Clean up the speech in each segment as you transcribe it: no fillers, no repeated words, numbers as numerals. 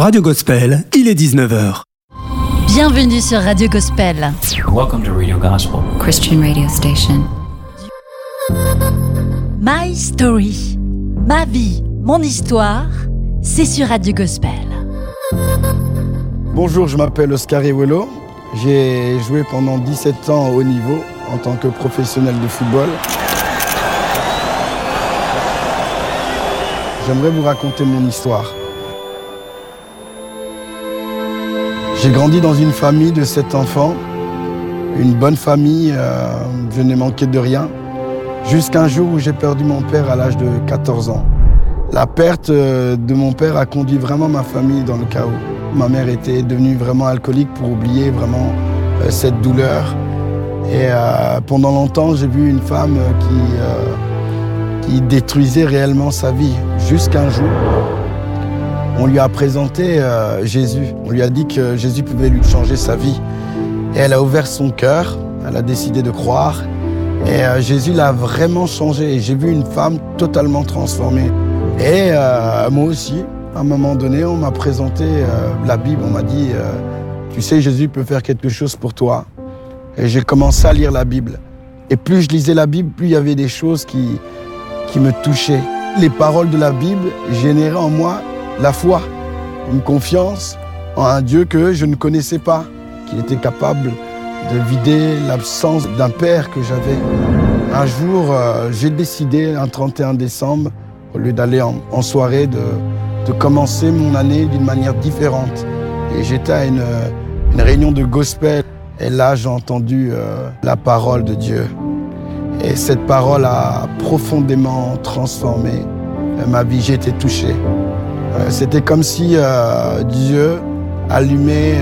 Radio Gospel, il est 19h. Bienvenue sur Radio Gospel. Welcome to Radio Gospel, Christian radio station. My Story, ma vie, mon histoire, c'est sur Radio Gospel. Bonjour, je m'appelle Oscar Ewelo. J'ai joué pendant 17 ans au haut niveau en tant que professionnel de football. J'aimerais vous raconter mon histoire. J'ai grandi dans une famille de 7 enfants, une bonne famille, je n'ai manqué de rien, jusqu'à un jour où j'ai perdu mon père à l'âge de 14 ans. La perte de mon père a conduit vraiment ma famille dans le chaos. Ma mère était devenue vraiment alcoolique pour oublier vraiment cette douleur. Et pendant longtemps, j'ai vu une femme qui détruisait réellement sa vie, jusqu'à un jour. On lui a présenté Jésus. On lui a dit que Jésus pouvait lui changer sa vie. Et elle a ouvert son cœur, elle a décidé de croire. Et Jésus l'a vraiment changé. Et j'ai vu une femme totalement transformée. Et moi aussi, à un moment donné, on m'a présenté la Bible. On m'a dit, tu sais, Jésus peut faire quelque chose pour toi. Et j'ai commencé à lire la Bible. Et plus je lisais la Bible, plus il y avait des choses qui me touchaient. Les paroles de la Bible généraient en moi la foi, une confiance en un Dieu que je ne connaissais pas, qu'il était capable de vider l'absence d'un père que j'avais. Un jour, j'ai décidé, un 31 décembre, au lieu d'aller en soirée, de commencer mon année d'une manière différente. Et j'étais à une réunion de gospel. Et là, j'ai entendu la parole de Dieu. Et cette parole a profondément transformé ma vie. J'ai été touché. C'était comme si Dieu allumait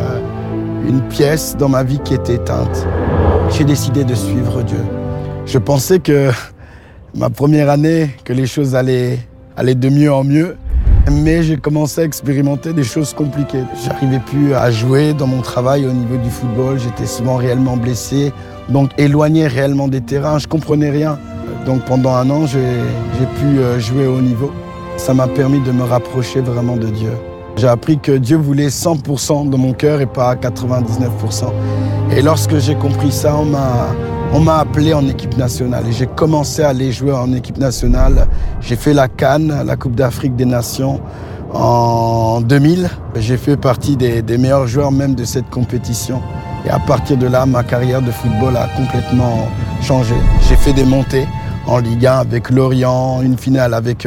une pièce dans ma vie qui était éteinte. J'ai décidé de suivre Dieu. Je pensais que ma première année, que les choses allaient de mieux en mieux, mais j'ai commencé à expérimenter des choses compliquées. J'arrivais plus à jouer dans mon travail au niveau du football, j'étais souvent réellement blessé, donc éloigné réellement des terrains, je comprenais rien. Donc pendant un an, j'ai pu jouer au haut niveau. Ça m'a permis de me rapprocher vraiment de Dieu. J'ai appris que Dieu voulait 100% de mon cœur et pas 99%. Et lorsque j'ai compris ça, on m'a appelé en équipe nationale. Et j'ai commencé à aller jouer en équipe nationale. J'ai fait la CAN, la Coupe d'Afrique des Nations, en 2000. J'ai fait partie des meilleurs joueurs même de cette compétition. Et à partir de là, ma carrière de football a complètement changé. J'ai fait des montées en Ligue 1 avec Lorient, une finale avec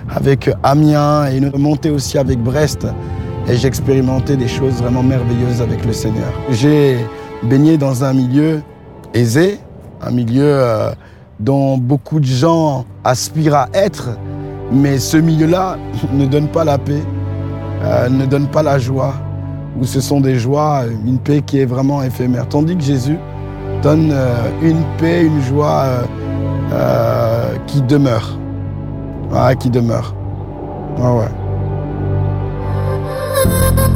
Amiens et une montée aussi avec Brest. Et j'ai expérimenté des choses vraiment merveilleuses avec le Seigneur. J'ai baigné dans un milieu aisé, un milieu dont beaucoup de gens aspirent à être, mais ce milieu-là ne donne pas la paix, ne donne pas la joie, où ce sont des joies, une paix qui est vraiment éphémère. Tandis que Jésus donne une paix, une joie qui demeure. Ouais, qui demeure. Ouais.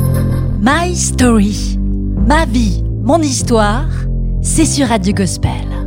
My Story, ma vie, mon histoire, c'est sur Radio Gospel.